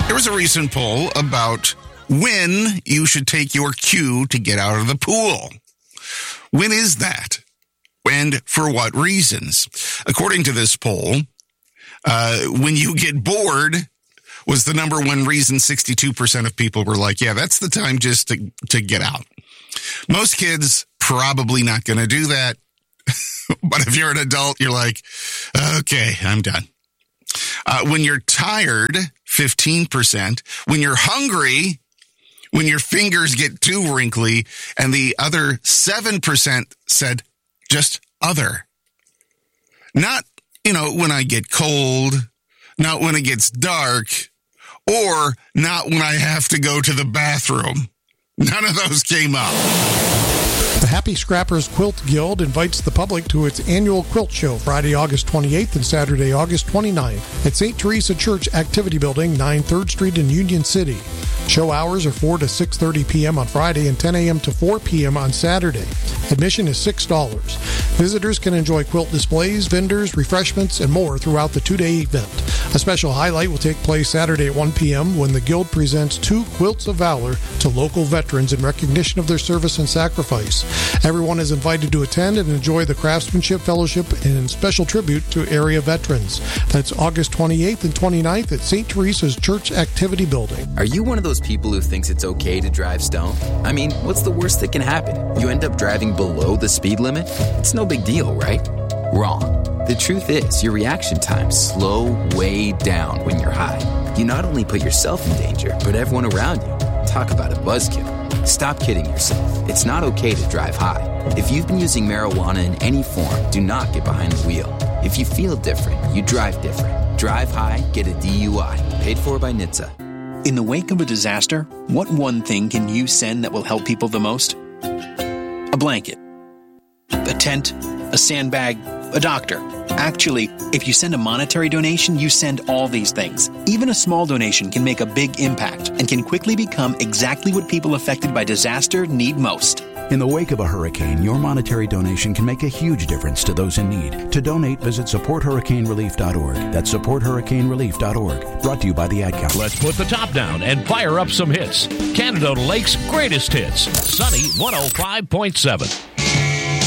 There was a recent poll about when you should take your cue to get out of the pool. When is that? And for what reasons? According to this poll, when you get bored was the number one reason. 62% of people were like, yeah, that's the time just to get out. Most kids probably not going to do that. But if you're an adult, you're like, okay, I'm done. When you're tired, 15%. When you're hungry, when your fingers get too wrinkly, and the other 7% said just other. Not, when I get cold, not when it gets dark, or not when I have to go to the bathroom. None of those came up. The Happy Scrappers Quilt Guild invites the public to its annual quilt show Friday, August 28th and Saturday, August 29th at St. Teresa Church Activity Building, 9 3rd Street in Union City. Show hours are 4 to 6:30 p.m. on Friday and 10 a.m. to 4 p.m. on Saturday. Admission is $6. Visitors can enjoy quilt displays, vendors, refreshments, and more throughout the two-day event. A special highlight will take place Saturday at 1 p.m. when the Guild presents 2 Quilts of Valor to local veterans in recognition of their service and sacrifice. Everyone is invited to attend and enjoy the craftsmanship, fellowship, and special tribute to area veterans. That's August 28th and 29th at St. Teresa's Church Activity Building. Are you one of those people who thinks it's okay to drive stoned? I mean, what's the worst that can happen? You end up driving below the speed limit? It's no big deal, right? Wrong. The truth is, your reaction times slow way down when you're high. You not only put yourself in danger, but everyone around you. Talk about a buzzkill. Stop kidding yourself. It's not okay to drive high. If you've been using marijuana in any form, do not get behind the wheel. If you feel different, you drive different. Drive high, get a DUI. Paid for by NHTSA. In the wake of a disaster, what one thing can you send that will help people the most? A blanket, a tent, a sandbag, a doctor. Actually, if you send a monetary donation, you send all these things. Even a small donation can make a big impact and can quickly become exactly what people affected by disaster need most. In the wake of a hurricane, your monetary donation can make a huge difference to those in need. To donate, visit supporthurricanerelief.org. That's supporthurricanerelief.org. Brought to you by the Ad Council. Let's put the top down and fire up some hits. Canada Lake's greatest hits. Sunny 105.7.